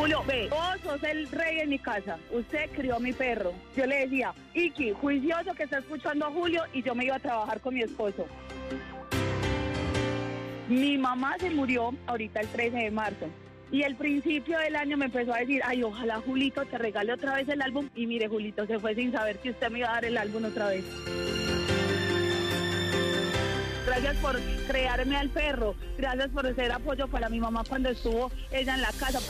Julio, ve, vos sos el rey en mi casa, usted crió a mi perro. Yo le decía, Iki, juicioso que está escuchando a Julio, y yo me iba a trabajar con mi esposo. Mi mamá se murió ahorita el 13 de marzo. Y al principio del año me empezó a decir, ay, ojalá Julito te regale otra vez el álbum. Y mire, Julito se fue sin saber que usted me iba a dar el álbum otra vez. Gracias por crearme al perro. Gracias por ser apoyo para mi mamá cuando estuvo ella en la casa.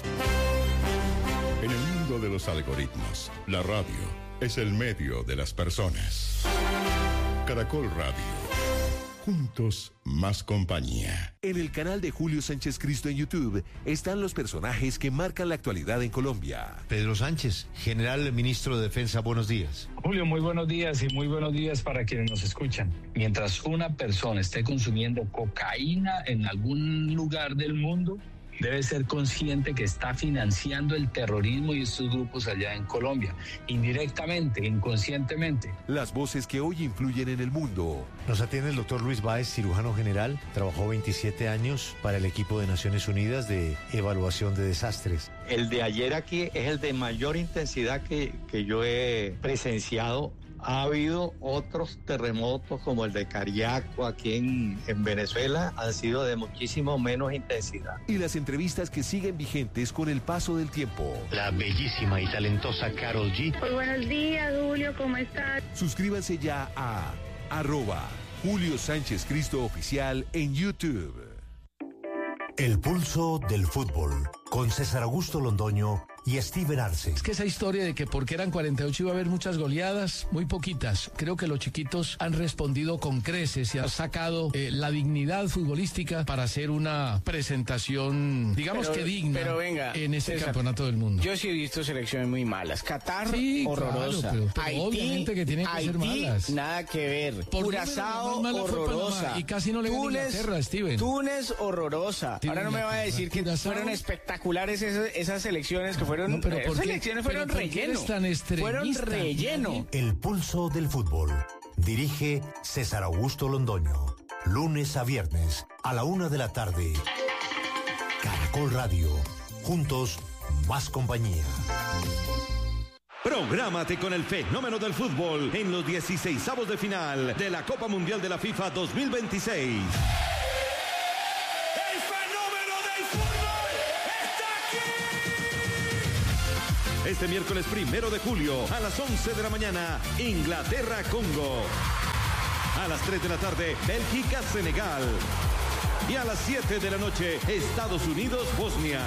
En el mundo de los algoritmos, la radio es el medio de las personas. Caracol Radio. Juntos, más compañía. En el canal de Julio Sánchez Cristo en YouTube están los personajes que marcan la actualidad en Colombia. Pedro Sánchez, general ministro de Defensa, buenos días. Julio, muy buenos días y muy buenos días para quienes nos escuchan. Mientras una persona esté consumiendo cocaína en algún lugar del mundo, debe ser consciente que está financiando el terrorismo y estos grupos allá en Colombia, indirectamente, inconscientemente. Las voces que hoy influyen en el mundo. Nos atiende el doctor Luis Báez, cirujano general. Trabajó 27 años para el equipo de Naciones Unidas de evaluación de desastres. El de ayer aquí es el de mayor intensidad que yo he presenciado. Ha habido otros terremotos como el de Cariaco aquí en Venezuela, han sido de muchísimo menos intensidad. Y las entrevistas que siguen vigentes con el paso del tiempo. La bellísima y talentosa Karol G. Muy buenos días, Julio, ¿cómo estás? Suscríbanse ya a @Julio Sánchez Cristo Oficial en YouTube. El pulso del fútbol, con César Augusto Londoño y Steven Arce. Es que esa historia de que porque eran 48 iba a haber muchas goleadas, muy poquitas. Creo que los chiquitos han respondido con creces y han sacado la dignidad futbolística para hacer una presentación, digamos que digna, pero venga, en ese César, campeonato del mundo. Yo sí he visto selecciones muy malas. Qatar, sí, horrorosa. Claro, pero Haití, obviamente que tienen que ser malas. Nada que ver. Curazao, horrorosa. Y casi no le gana Inglaterra, Steven. Túnez, horrorosa. Ahora no me va a decir que fueron espectaculares esas selecciones que fueron. No, pero esas elecciones fueron relleno. Fueron relleno. El pulso del fútbol. Dirige César Augusto Londoño. Lunes a viernes a la 1 de la tarde. Caracol Radio. Juntos, más compañía. Prográmate con el fenómeno del fútbol en los 16avos de final de la Copa Mundial de la FIFA 2026. Este miércoles 1 de julio a las 11 de la mañana, Inglaterra-Congo. A las 3 de la tarde, Bélgica-Senegal. Y a las 7 de la noche, Estados Unidos-Bosnia.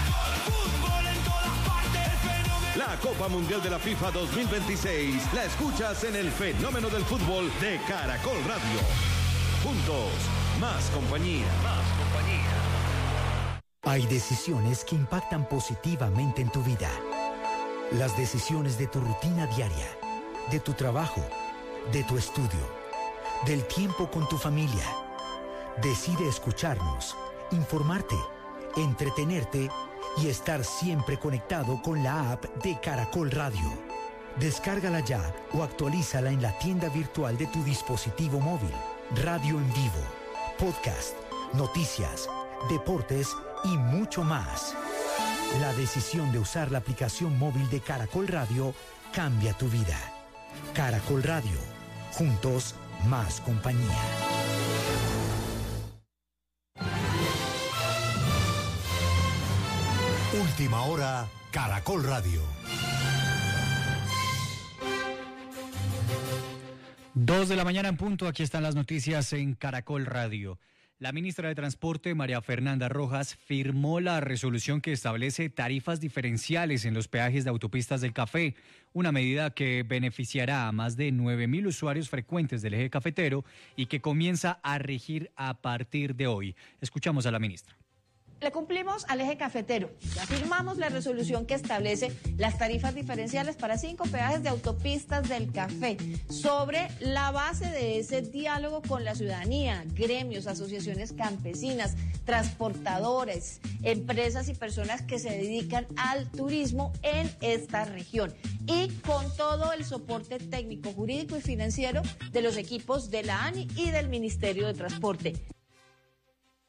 La Copa Mundial de la FIFA 2026 la escuchas en el fenómeno del fútbol de Caracol Radio. Juntos, más compañía. Más compañía. Hay decisiones que impactan positivamente en tu vida. Las decisiones de tu rutina diaria, de tu trabajo, de tu estudio, del tiempo con tu familia. Decide escucharnos, informarte, entretenerte y estar siempre conectado con la app de Caracol Radio. Descárgala ya o actualízala en la tienda virtual de tu dispositivo móvil. Radio en vivo, podcast, noticias, deportes y mucho más. La decisión de usar la aplicación móvil de Caracol Radio cambia tu vida. Caracol Radio. Juntos, más compañía. Última hora, Caracol Radio. 2 de la mañana en punto, aquí están las noticias en Caracol Radio. La ministra de Transporte, María Fernanda Rojas, firmó la resolución que establece tarifas diferenciales en los peajes de autopistas del Café, una medida que beneficiará a más de 9.000 usuarios frecuentes del eje cafetero y que comienza a regir a partir de hoy. Escuchamos a la ministra. Le cumplimos al eje cafetero. Ya firmamos la resolución que establece las tarifas diferenciales para 5 peajes de autopistas del Café, sobre la base de ese diálogo con la ciudadanía, gremios, asociaciones campesinas, transportadores, empresas y personas que se dedican al turismo en esta región, y con todo el soporte técnico, jurídico y financiero de los equipos de la ANI y del Ministerio de Transporte.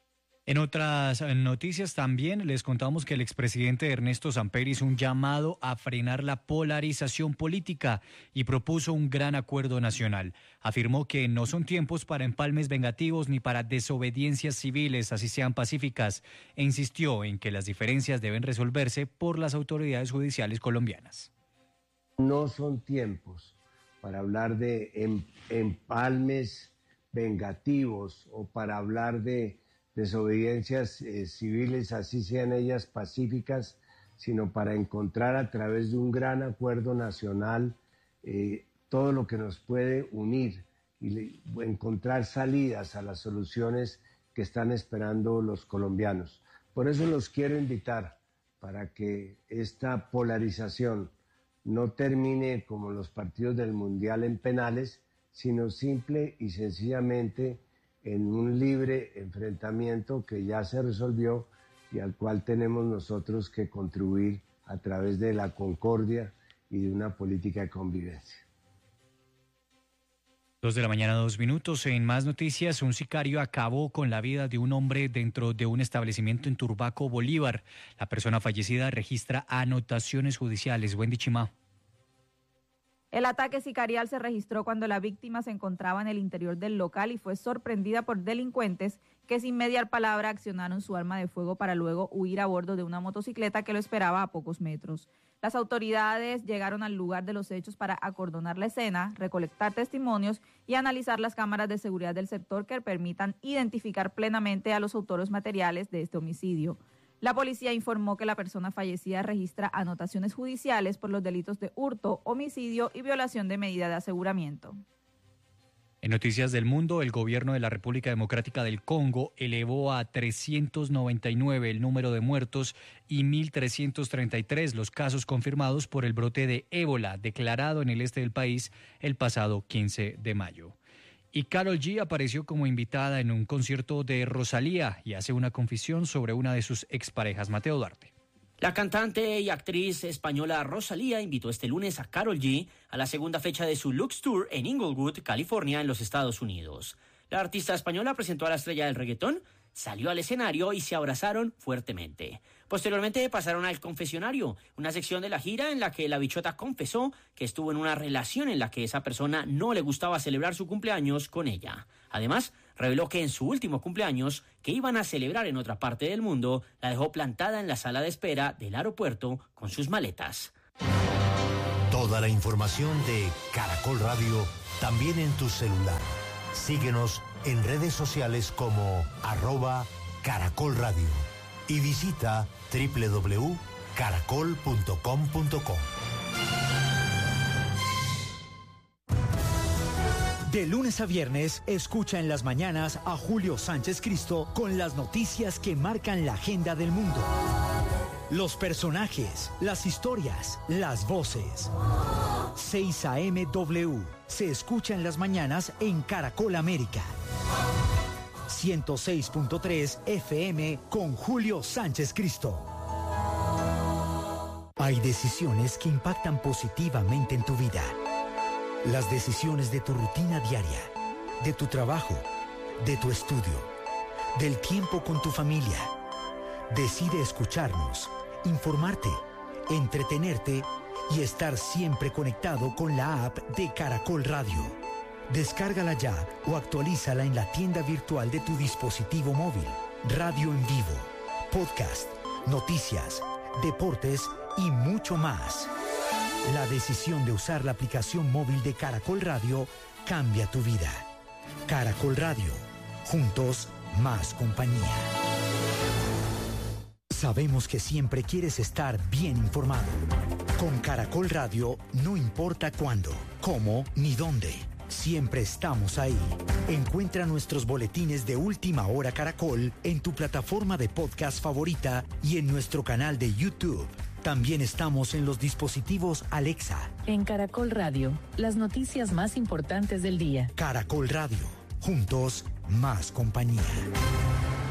En otras noticias también les contamos que el expresidente Ernesto Samper hizo un llamado a frenar la polarización política y propuso un gran acuerdo nacional. Afirmó que no son tiempos para empalmes vengativos ni para desobediencias civiles, así sean pacíficas, e insistió en que las diferencias deben resolverse por las autoridades judiciales colombianas. No son tiempos para hablar de empalmes vengativos o para hablar de desobediencias civiles, así sean ellas pacíficas, sino para encontrar a través de un gran acuerdo nacional todo lo que nos puede unir y encontrar salidas a las soluciones que están esperando los colombianos. Por eso los quiero invitar para que esta polarización no termine como los partidos del Mundial en penales, sino simple y sencillamente en un libre enfrentamiento que ya se resolvió y al cual tenemos nosotros que contribuir a través de la concordia y de una política de convivencia. 2:02 a.m. En más noticias, un sicario acabó con la vida de un hombre dentro de un establecimiento en Turbaco, Bolívar. La persona fallecida registra anotaciones judiciales. Wendy Chimá. El ataque sicarial se registró cuando la víctima se encontraba en el interior del local y fue sorprendida por delincuentes que sin mediar palabra accionaron su arma de fuego para luego huir a bordo de una motocicleta que lo esperaba a pocos metros. Las autoridades llegaron al lugar de los hechos para acordonar la escena, recolectar testimonios y analizar las cámaras de seguridad del sector que permitan identificar plenamente a los autores materiales de este homicidio. La policía informó que la persona fallecida registra anotaciones judiciales por los delitos de hurto, homicidio y violación de medida de aseguramiento. En Noticias del Mundo, el gobierno de la República Democrática del Congo elevó a 399 el número de muertos y 1.333 los casos confirmados por el brote de ébola declarado en el este del país el pasado 15 de mayo. Y Karol G apareció como invitada en un concierto de Rosalía y hace una confesión sobre una de sus exparejas, Mateo Duarte. La cantante y actriz española Rosalía invitó este lunes a Karol G a la segunda fecha de su Lux Tour en Inglewood, California, en los Estados Unidos. La artista española presentó a la estrella del reggaetón, salió al escenario y se abrazaron fuertemente. Posteriormente pasaron al confesionario, una sección de la gira en la que la bichota confesó que estuvo en una relación en la que esa persona no le gustaba celebrar su cumpleaños con ella. Además, reveló que en su último cumpleaños, que iban a celebrar en otra parte del mundo, la dejó plantada en la sala de espera del aeropuerto con sus maletas. Toda la información de Caracol Radio también en tu celular. Síguenos en redes sociales como @Caracol Radio y visita www.caracol.com.co. De lunes a viernes, escucha en las mañanas a Julio Sánchez Cristo con las noticias que marcan la agenda del mundo. Los personajes, las historias, las voces. 6 a.m. W se escucha en las mañanas en Caracol América. 106.3 FM con Julio Sánchez Cristo. Hay decisiones que impactan positivamente en tu vida. Las decisiones de tu rutina diaria, de tu trabajo, de tu estudio, del tiempo con tu familia. Decide escucharnos, informarte, entretenerte y estar siempre conectado con la app de Caracol Radio. Descárgala ya o actualízala en la tienda virtual de tu dispositivo móvil. Radio en vivo, podcast, noticias, deportes y mucho más. La decisión de usar la aplicación móvil de Caracol Radio cambia tu vida. Caracol Radio, juntos más compañía. Sabemos que siempre quieres estar bien informado. Con Caracol Radio no importa cuándo, cómo ni dónde. Siempre estamos ahí. Encuentra nuestros boletines de Última Hora Caracol en tu plataforma de podcast favorita y en nuestro canal de YouTube. También estamos en los dispositivos Alexa. En Caracol Radio, las noticias más importantes del día. Caracol Radio, juntos más compañía.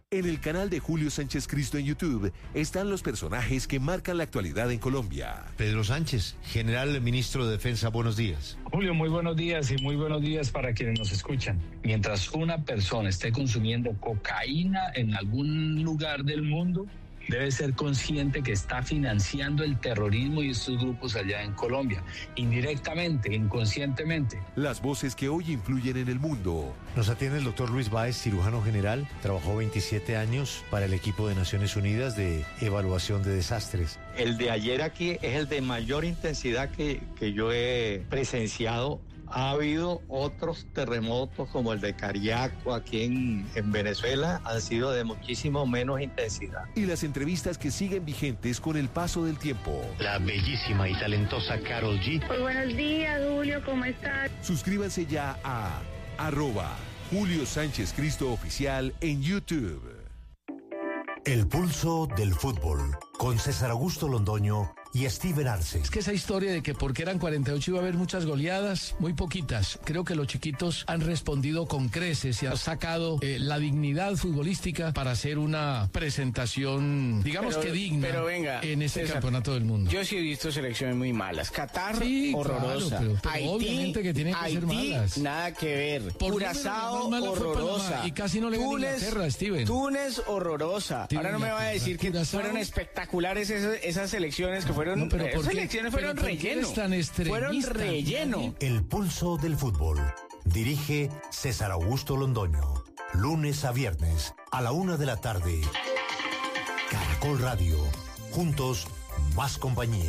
En el canal de Julio Sánchez Cristo en YouTube están los personajes que marcan la actualidad en Colombia. Pedro Sánchez, general ministro de Defensa, buenos días. Julio, muy buenos días y muy buenos días para quienes nos escuchan. Mientras una persona esté consumiendo cocaína en algún lugar del mundo, debe ser consciente que está financiando el terrorismo y estos grupos allá en Colombia, indirectamente, inconscientemente. Las voces que hoy influyen en el mundo. Nos atiende el doctor Luis Báez, cirujano general. Trabajó 27 años para el equipo de Naciones Unidas de evaluación de desastres. El de ayer aquí es el de mayor intensidad que yo he presenciado. Ha habido otros terremotos como el de Cariaco aquí en Venezuela, han sido de muchísimo menos intensidad. Y las entrevistas que siguen vigentes con el paso del tiempo. La bellísima y talentosa Karol G. Muy buenos días, Julio, ¿cómo estás? Suscríbanse ya a @Julio Sánchez Cristo Oficial en YouTube. El pulso del fútbol con César Augusto Londoño y Steven Arce. Es que esa historia de que porque eran 48 iba a haber muchas goleadas, muy poquitas. Creo que los chiquitos han respondido con creces y han sacado la dignidad futbolística para hacer una presentación, digamos que digna, pero venga, en ese César, campeonato del mundo. Yo sí he visto selecciones muy malas. Qatar, sí, horrorosa. Claro, pero Haití, obviamente que tienen que ser malas. Nada que ver. Curazao, horrorosa. Y casi no le gana Inglaterra, Steven. Túnez, horrorosa. Ahora no me va a decir que fueron espectaculares esas selecciones que fueron. No, pero esas elecciones fueron relleno. Fueron relleno. El pulso del fútbol. Dirige César Augusto Londoño. Lunes a viernes a la 1 de la tarde. Caracol Radio. Juntos, más compañía.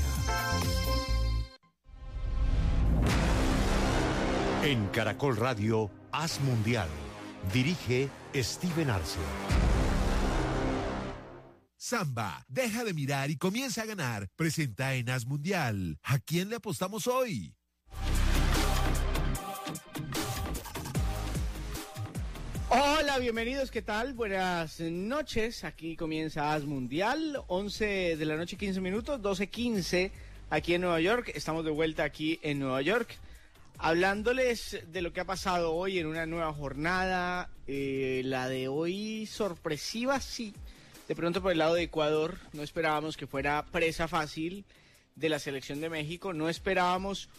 En Caracol Radio, Haz Mundial. Dirige Steven Arce. Samba, deja de mirar y comienza a ganar. Presenta en Haz Mundial. ¿A quién le apostamos hoy? Hola, bienvenidos, ¿qué tal? Buenas noches, aquí comienza Haz Mundial, 11 de la noche, 15 minutos, 12:15 aquí en Nueva York. Estamos de vuelta aquí en Nueva York, hablándoles de lo que ha pasado hoy en una nueva jornada, la de hoy sorpresiva, sí. De pronto por el lado de Ecuador, no esperábamos que fuera presa fácil de la selección de México, no esperábamos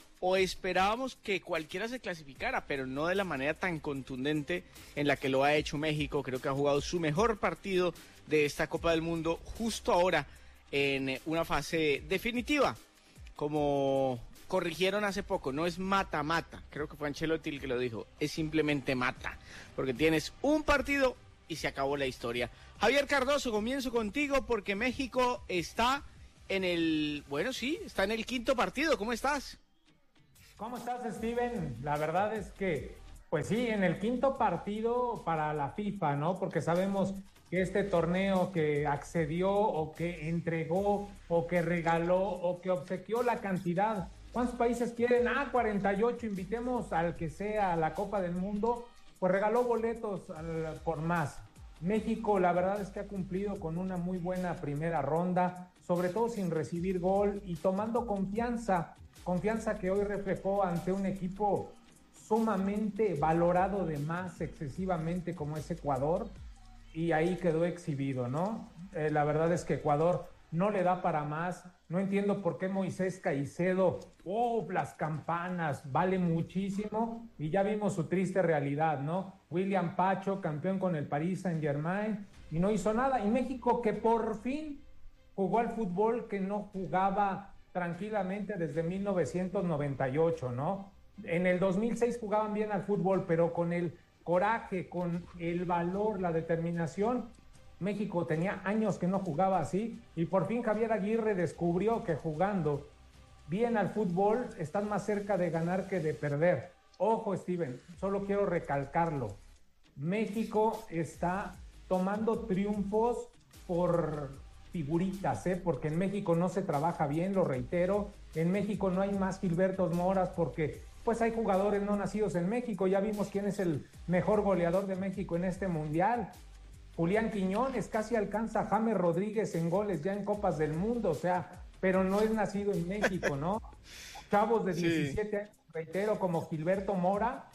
que cualquiera se clasificara, pero no de la manera tan contundente en la que lo ha hecho México. Creo que ha jugado su mejor partido de esta Copa del Mundo justo ahora en una fase definitiva. Como corrigieron hace poco, no es mata-mata, creo que fue Ancelotti el que lo dijo, es simplemente mata, porque tienes un partido y se acabó la historia. Javier Cardoso, comienzo contigo porque México está en el, está en el quinto partido. ¿Cómo estás? ¿Cómo estás, Steven? La verdad es que, pues sí, en el quinto partido para la FIFA, ¿no? Porque sabemos que este torneo que accedió o que entregó o que regaló o que obsequió la cantidad. ¿Cuántos países quieren? 48, invitemos al que sea a la Copa del Mundo. Pues regaló boletos por más. México, la verdad es que ha cumplido con una muy buena primera ronda, sobre todo sin recibir gol y tomando confianza que hoy reflejó ante un equipo sumamente valorado de más excesivamente como es Ecuador, y ahí quedó exhibido, ¿no? La verdad es que Ecuador no le da para más. No entiendo por qué Moisés Caicedo, las campanas, vale muchísimo, y ya vimos su triste realidad, ¿no? William Pacho, campeón con el Paris Saint-Germain, y no hizo nada. Y México, que por fin jugó al fútbol que no jugaba tranquilamente desde 1998, ¿no? En el 2006 jugaban bien al fútbol, pero con el coraje, con el valor, la determinación, México tenía años que no jugaba así, y por fin Javier Aguirre descubrió que jugando bien al fútbol estás más cerca de ganar que de perder. Ojo, Steven, solo quiero recalcarlo. México está tomando triunfos por figuritas, porque en México no se trabaja bien, lo reitero. En México no hay más Gilbertos Moras porque pues hay jugadores no nacidos en México. Ya vimos quién es el mejor goleador de México en este mundial. Julián Quiñones casi alcanza a James Rodríguez en goles ya en Copas del Mundo, pero no es nacido en México, ¿no? Chavos de 17 años, reitero, como Gilberto Mora,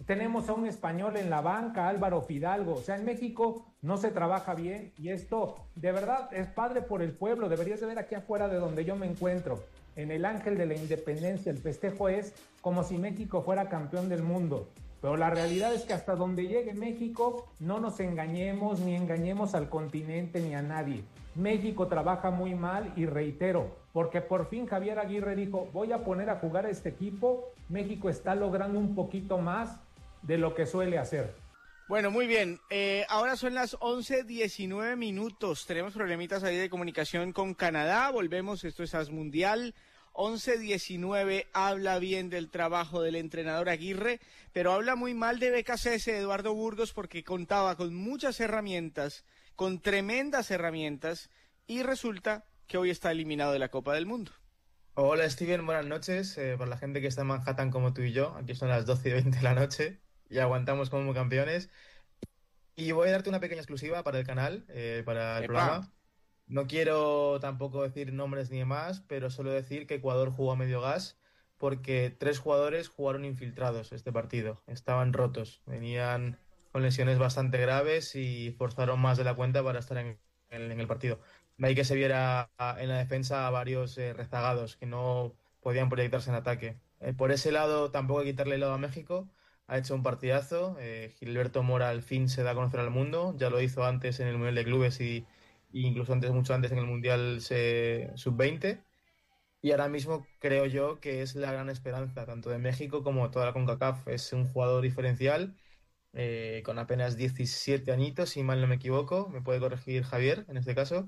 tenemos a un español en la banca, Álvaro Fidalgo. O sea, en México no se trabaja bien y esto de verdad es padre por el pueblo. Deberías de ver aquí afuera de donde yo me encuentro, en el Ángel de la Independencia. El festejo es como si México fuera campeón del mundo. Pero la realidad es que hasta donde llegue México, no nos engañemos ni engañemos al continente ni a nadie. México trabaja muy mal y reitero, porque por fin Javier Aguirre dijo, voy a poner a jugar a este equipo. México está logrando un poquito más de lo que suele hacer. Bueno, muy bien. Ahora son las 11:19 minutos. Tenemos problemitas ahí de comunicación con Canadá. Volvemos, esto es Mundial. 11:19, habla bien del trabajo del entrenador Aguirre, pero habla muy mal de BKSS, Eduardo Burgos, porque contaba con muchas herramientas, con tremendas herramientas, y resulta que hoy está eliminado de la Copa del Mundo. Hola Steven, buenas noches. Para la gente que está en Manhattan como tú y yo, aquí son las 12:20 de la noche y aguantamos como campeones. Y voy a darte una pequeña exclusiva para el canal, para el programa. No quiero tampoco decir nombres ni demás, pero solo decir que Ecuador jugó a medio gas porque 3 jugadores jugaron infiltrados este partido. Estaban rotos, venían con lesiones bastante graves y forzaron más de la cuenta para estar en el partido. De ahí que se viera en la defensa a varios rezagados que no podían proyectarse en ataque. Por ese lado, tampoco hay que quitarle el lado a México. Ha hecho un partidazo. Gilberto Mora al fin se da a conocer al mundo. Ya lo hizo antes en el Mundial de Clubes y incluso mucho antes en el Mundial Sub-20. Y ahora mismo creo yo que es la gran esperanza, tanto de México como de toda la CONCACAF. Es un jugador diferencial, con apenas 17 añitos, si mal no me equivoco. Me puede corregir Javier en este caso.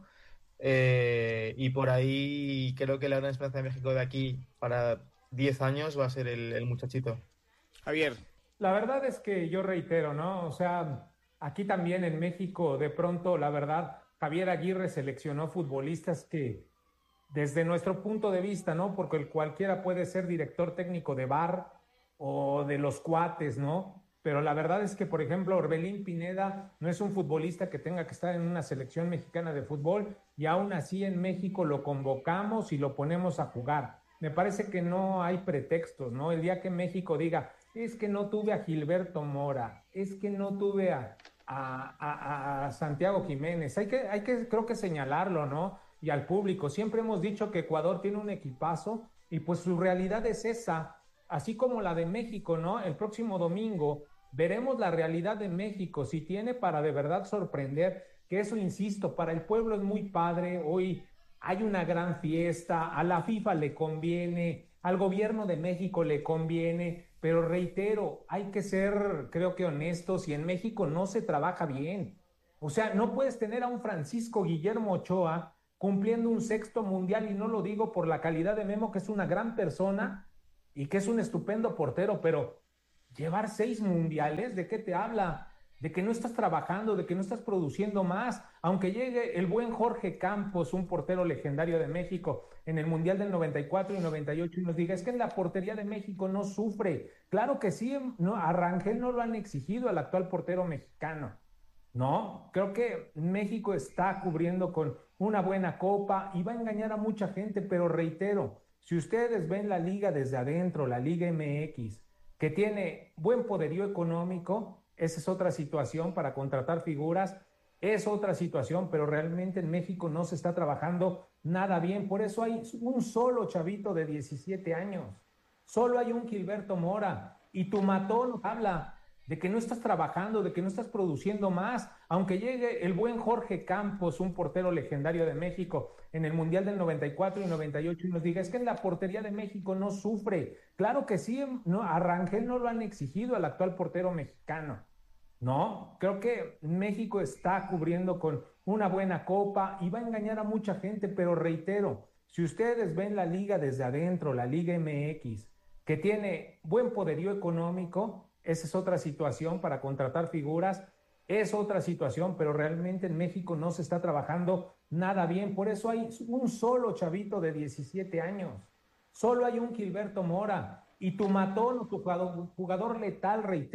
Y por ahí creo que la gran esperanza de México de aquí para 10 años va a ser el muchachito. Javier. La verdad es que yo reitero, ¿no? O sea, aquí también en México, de pronto, la verdad, Javier Aguirre seleccionó futbolistas que, desde nuestro punto de vista, ¿no? Porque cualquiera puede ser director técnico de VAR o de los cuates, ¿no? Pero la verdad es que, por ejemplo, Orbelín Pineda no es un futbolista que tenga que estar en una selección mexicana de fútbol y aún así en México lo convocamos y lo ponemos a jugar. Me parece que no hay pretextos, ¿no? El día que México diga, es que no tuve a Gilberto Mora, es que no tuve a Santiago Jiménez, hay que creo que señalarlo, ¿no? Y al público, siempre hemos dicho que Ecuador tiene un equipazo y pues su realidad es esa, así como la de México, ¿no? El próximo domingo veremos la realidad de México, si tiene para de verdad sorprender, que eso, insisto, para el pueblo es muy padre. Hoy hay una gran fiesta, a la FIFA le conviene, al gobierno de México le conviene, pero reitero, hay que ser, creo que honestos, y en México no se trabaja bien. O sea, no puedes tener a un Francisco Guillermo Ochoa cumpliendo un 6º mundial, y no lo digo por la calidad de Memo, que es una gran persona y que es un estupendo portero, pero llevar 6 mundiales, ¿de qué te habla? De que no estás trabajando, de que no estás produciendo más. Aunque llegue el buen Jorge Campos, un portero legendario de México, en el Mundial del 94 y 98, y nos diga, es que en la portería de México no sufre. Claro que sí, no, a Rangel no lo han exigido al actual portero mexicano. No, creo que México está cubriendo con una buena copa y va a engañar a mucha gente, pero reitero, si ustedes ven la liga desde adentro, la Liga MX, que tiene buen poderío económico, esa es otra situación para contratar figuras, es otra situación, pero realmente en México no se está trabajando nada bien. Por eso hay un solo chavito de 17 años, solo hay un Gilberto Mora, y tu matón habla de que no estás trabajando, de que no estás produciendo más. Aunque llegue el buen Jorge Campos, un portero legendario de México, en el Mundial del 94 y 98, y nos diga, es que en la portería de México no sufre. Claro que sí, no, a Rangel no lo han exigido al actual portero mexicano. No, creo que México está cubriendo con una buena copa y va a engañar a mucha gente, pero reitero, si ustedes ven la liga desde adentro, la Liga MX, que tiene buen poderío económico, esa es otra situación para contratar figuras, es otra situación, pero realmente en México no se está trabajando nada bien. Por eso hay un solo chavito de 17 años, solo hay un Gilberto Mora, y tu matón o tu jugador letal, reitero,